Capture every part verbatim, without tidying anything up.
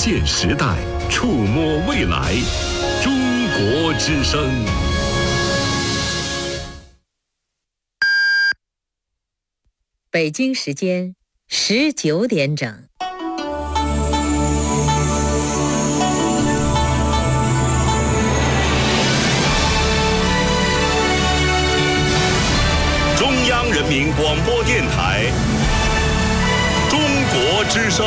见时代，触摸未来。中国之声。 北京时间十九点整。 中央人民广播电台。中国之声。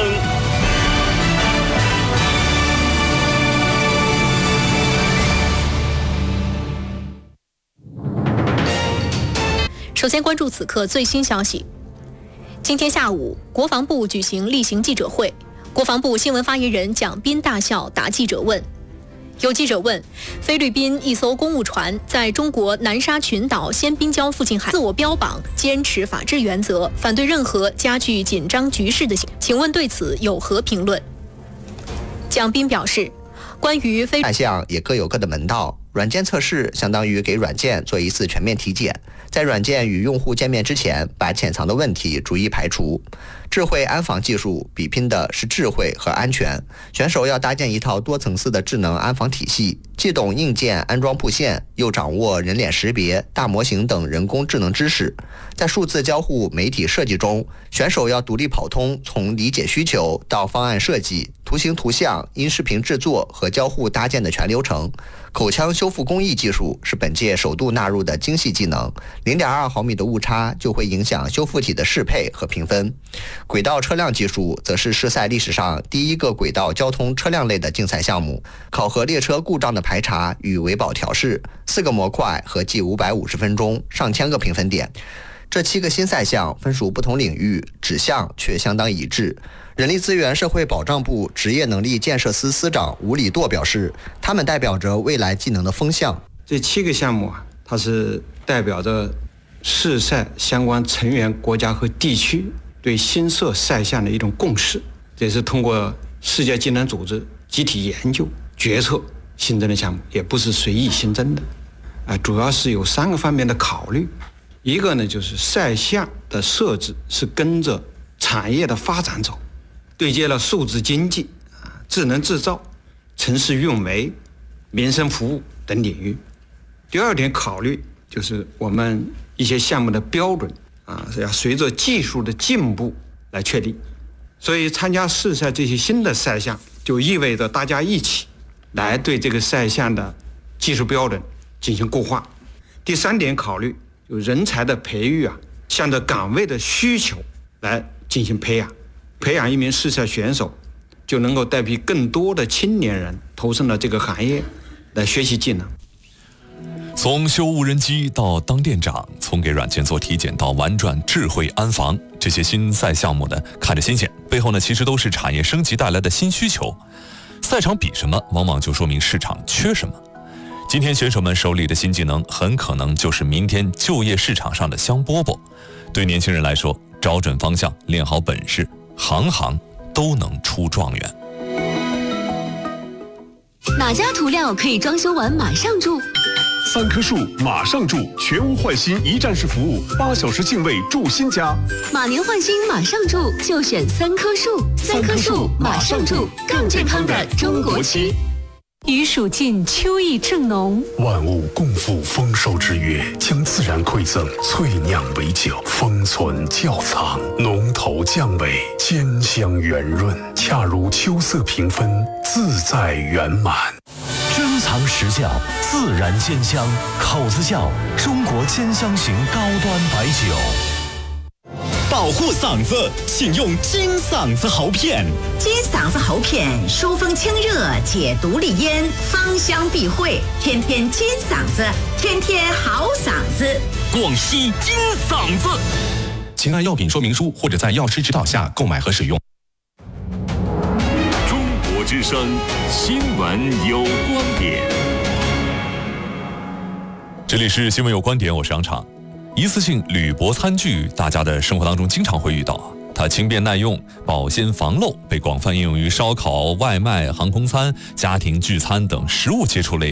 首先关注此刻最新消息。今天下午，国防部举行例行记者会，国防部新闻发言人蒋斌大校答记者问。有记者问，菲律宾一艘公务船在中国南沙群岛仙宾礁附近海自我标榜坚持法治原则，反对任何加剧紧张局势的行，请问对此有何评论？蒋斌表示，关于菲三项也各有各的门道。软件测试相当于给软件做一次全面体检，在软件与用户见面之前，把潜藏的问题逐一排除。智慧安防技术比拼的是智慧和安全，选手要搭建一套多层次的智能安防体系，既懂硬件安装布线，又掌握人脸识别、大模型等人工智能知识。在数字交互媒体设计中，选手要独立跑通从理解需求到方案设计、图形图像、音视频制作和交互搭建的全流程。口腔修复工艺技术是本届首度纳入的精细技能， 零点二毫米的误差就会影响修复体的适配和评分。轨道车辆技术则是试赛历史上第一个轨道交通车辆类的竞赛项目，考核列车故障的排查与维保调试，四个模块合计五百五十分钟，上千个评分点。这七个新赛项分属不同领域，指向却相当一致。人力资源社会保障部职业能力建设司司长吴礼舵表示，他们代表着未来技能的风向。 这七个项目啊，它是代表着试赛相关成员国家和地区对新设赛项的一种共识，这是通过世界技能组织集体研究决策新增的项目，也不是随意新增的。啊，主要是有三个方面的考虑。一个呢，就是赛项的设置是跟着产业的发展走，对接了数字经济、啊、智能制造、城市运维、民生服务等领域。第二点考虑就是我们一些项目的标准啊，是要随着技术的进步来确立。所以参加试赛这些新的赛项，就意味着大家一起来对这个赛项的技术标准进行固化。第三点考虑，就人才的培育啊，向着岗位的需求来进行培养。培养一名试赛选手，就能够带批更多的青年人投身了这个行业，来学习技能。 从修无人机到当店长，从给软件做体检到玩转智慧安防，这些新赛项目呢，看着新鲜，背后呢，其实都是产业升级带来的新需求。赛场比什么，往往就说明市场缺什么。今天选手们手里的新技能，很可能就是明天就业市场上的香饽饽。对年轻人来说，找准方向，练好本事，行行都能出状元。 哪家涂料可以装修完马上住？ 三棵树马上住，全屋换新一站式服务，八小时净位住新家。 马年换新马上住，就选三棵树。三棵树马上住，更健康的中国漆。 余暑尽，秋意正浓， 万物共赴丰收之月，将自然馈赠萃酿为酒，封存窖藏，浓头降尾，兼香圆润，恰如秋色平分，自在圆满。 珍藏实窖，自然兼香，口子窖，中国兼香型高端白酒。 保护嗓子，请用金嗓子喉片。 金嗓子喉片疏风清热，解毒利咽，芳香避秽，天天金嗓子，天天好嗓子。 广西金嗓子。 请按药品说明书或者在药师指导下购买和使用。 中国之声新闻有观点。 这里是新闻有观点，我是杨畅。一次性铝箔餐具，大家的生活当中经常会遇到。它轻便耐用、保鲜防漏，被广泛应用于烧烤、外卖、航空餐、家庭聚餐等食物接触类